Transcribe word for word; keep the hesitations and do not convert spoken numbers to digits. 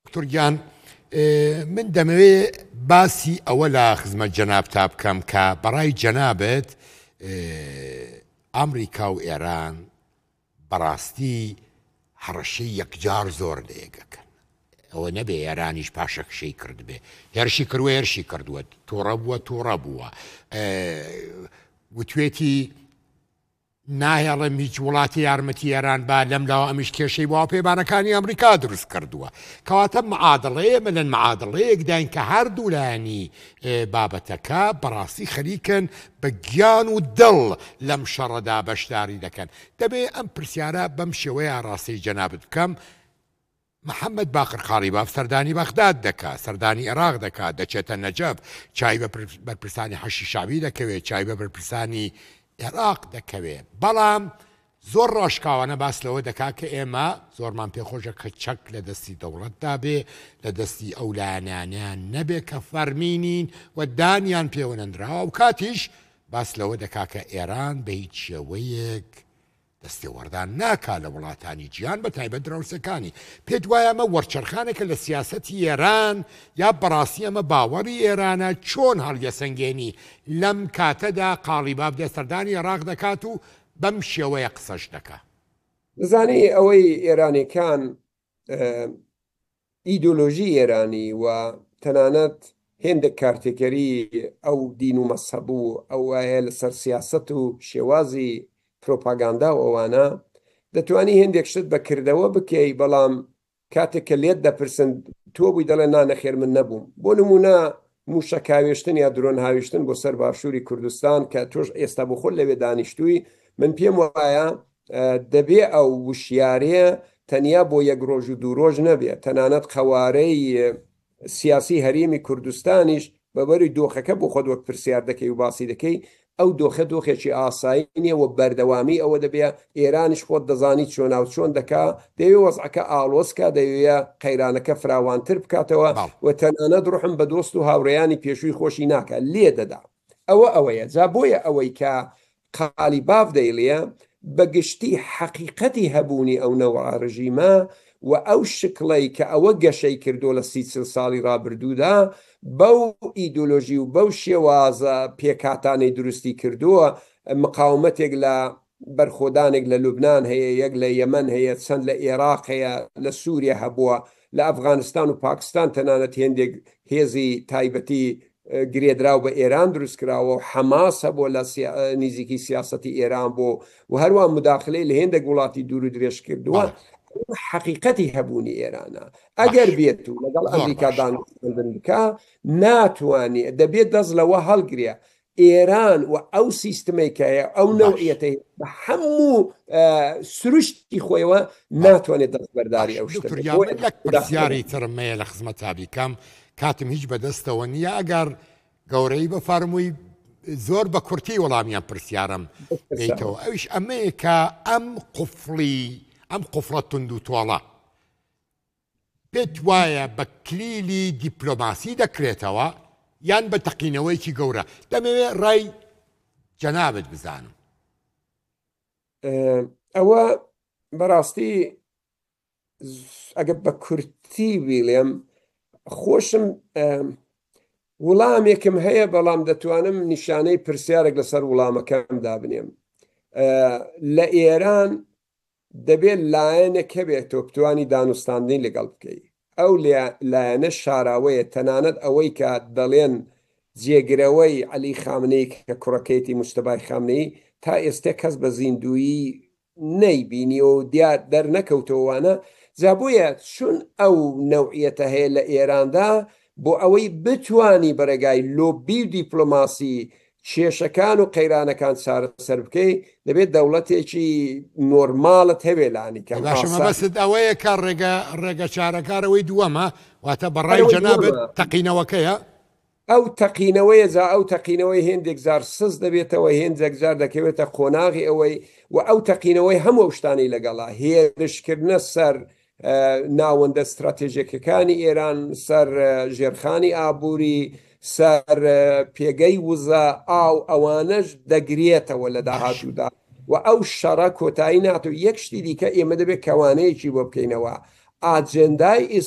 دکتۆر من دەمەوێت باسی ئەوە لە خزمەت جەنابتا بکەم کە بەڕای جەنابەت ئەمریکا و ئێران بەڕاستی هەڕەشەی یەکجار زۆر لەیەکەکەن. ئەوە نەبێ ئێرانیش پاشەکشەی کرد بێ، هێرشی کردووە هێرشی کردووە، تووڕە بووە تووڕە بووە، وتوێتی ناهێڵم هیچ وڵاتی یارمەتی ئێران با لەم لاوە ئەمیش کێشەی بۆ پێبانەکانی ئەمریکا دروست کردووە. کەواتە معادڵەیە مەلەن معادڵەیەک داین کە هەردوو لایانی بابەتەکە بەڕاستی خەریکن بە گیان و دڵ لەم شەڕەدا بەشداری دەکەن. دەبێ ئەم پرسیارە بەم شێوەیە ڕاستی جەنابەت بکەم. محەممەد باقر قالیباف سەردانی بەغداد دەکات، سەردانی عێراق دەکات، دەچێتە نەجەب، چای بە بەرپرسانی حەشی شاوی دەکەوێت، چای بە بەرپرسانی عێراق دەکەوێت. بەڵام زۆر ڕۆژکاوانە باس لەوە دەکات کە ئێمە زۆرمان پێخۆشە کە چەک لە دەستی دەوڵەتدا بێ، لە دەستی ئەو لایەنانیان نەبێ کە فەرمینین و دانیان پێوەنەندراوە و کاتیش باس لەوە دەکات کە ئێران بە هیچ شێوەیەک دەستێوەردان ناکا لە وڵاتانی جیان بە تایبەت دراوسەکانی. پێت وایە ئەمە وەرچەرخانێکە لە سیاسەتی ئێران یا بەڕاستی ئەمە باوەڕی ئێرانە چۆن هەڵگەسەنگێنی لەم کاتەدا قالیباف دێ سەردانی عێراق دەکات و بەم شێوەیە قسەش دەکات. بزانێ ئەوەی ئێرانیەکان ئیدۆلۆژی ئێرانی و تەنانەت هێندێک کارتێکەری ئەو دین و مەسەب و ئەو وایە لەسەر سیاسەت و شێوازی پرۆپاگاندا و ئەوانە دەتوانی هێندێک شت بەکردەوە بکەی، بەڵام کاتێک کە لێت دەپرسن تۆ بووی دەڵێ نانەخێر من نەبووم. بۆ نمونە موشە کاوێشتن یا درۆن هاوێشتن بۆ سەر باشووری کوردستان کە تۆش ئێستا بۆ خۆت لەوێ دانیشتووی، من پێم وایە دەبێ ئەو وشیارەیە تەنیا بۆ یەک ڕۆژ و دوو ڕۆژ نەبێت. تەنانەت خەوارەی سیاسی هەرێمی کوردستانیش بەبەری دۆخەکە بۆ خۆت وەک پرسیار دەکەی و باسی دەکەی، ئەو دۆخە دۆخێکی ئاسایی نییە و بەردەوامی ئەوە دەبێ ئێرانیش خۆت دەزانی چۆن ناو چۆن دەکا، دەوێ وەزعەکە ئاڵۆسکە، دەوێ قەیرانەکە فراوانتر بکاتەوە و تەنانەت ڕوحم بە دۆست و هاوڕێیانی پێشووی خۆشی ناکە لێ دەدا. ئەوە ئەوەیە جا بۆیە ئەوەی کە قالیباف دەیڵێ بەگشتی حەقیقەتی هەبوونی ئەو نەوە ڕژیمە و ئەو شکڵەی کە ئەوە گەشەی کردو لە سی ساڵی ڕابردوودا بەو ئیدۆلۆژی و بەو شێوازە پێکاتانەی دروستی کردووە. مقاومەتێک لە بەرخۆدانێک لە لوبنان هەیە، یەک لە یەمەن هەیە، چەند لە عێراق هەیە، لە سووریا هەبووە، لە ئەفغانستان و پاکستان تەنانەت هێندێک هێزی تایبەتی گرێدراو بە ئێران دروست کراوە و حەماس هەبووە لە نزیکی سیاسەتی ئێران بۆ و هەروان مداخلەی لە هێندێک وڵاتی دوور و درێژ کردووە. حقیقەتی هەبوونی ئێرانە ئەگەر بێت و لەگەڵ ئەمریکا دانوستن بکە ناتوانێت، دەبێت دەست لەوە هەڵگرێ ئێران و ئەو سیستمێکەیە ئەو نەوعیەتەی بە هەموو سروشتی خۆیەوە ناتوانێت دەستبەرداری ئەو شتە. پرسیاری ترمەیە لە خزمەت تابیکەم، کاتم هیچ بەدەستەوە نییە، ئەگەر گەورەی بەفەرمووی زۆر بە کورتی وەڵامیان پرسیارم بیتەوە. ئەویش ئەمەیە کە ئەم قوفڵی ئەم قوفڵە تند و تۆڵە پێت وایە بە کلیلی دیپلۆماسی دەکرێتەوە یان بە تەقینەوەیکی گەورە؟ دەمەوێت ڕای جەنابەت بزانم. ئەوە بەڕاستی ئەگە بە کورتی بیڵێم خۆشم وڵامێکم هەیە، بەڵام دەتوانم نیشانەی پرسیارێک لەسەر وڵامەکەم دابنێم. لە ئێران دەبێت لایەنێک هەبێت تۆ بتوانی دانوستاندنی لەگەڵ بکەی. ئەو لایەنە شاراوەیە، تەنانەت ئەوەی کە دەڵێن جێگرەوەی عەلی خامنەی کە کوڕەکەیەتی موستەفای خامنەی تا ئێستا کەس بە زیندویی نەیبینی و دیار دەرنەکەوتەوەوانە. جا بۆیە چون ئەو نەوعیەتە هەیە لە ئێراندا بۆ ئەوەی بتوانی بەرەگای لۆبی و دیپلۆماسی کێشەکان و قەیرانەکان چارەسەر بکەی، دەبێت دەوڵەتێکی نۆرماڵت هەبێ لانی کە بەست ئەوەیە کە ڕێگە چارەکارەوەی دووەمە، واتە بەڕای جەنابەت تەقینەوەکەیە. ئەو تەقینەوەیە جا ئەو تەقینەوەی هێندێک زار سز دەبێتەوە، هێندێک زار دەکەوێتە قۆناغی ئەوەی و ئەو تەقینەوەی هەموو شتانی لەگەڵا هێرشکردنە سەر ناوەندە استراتێژیەکەکانی ئێران، سەر ژێرخانی ئابووری، سەر پێگەی وزە ئاو، ئەوانەش دەگرێتەوە لە داهاتوودا و ئەو شەڕە کۆتایی ناتوە. یەک شتی دیکە ئێمە دەبێت کەوانەیەکی بۆ بکەینەوە، ئاجێندای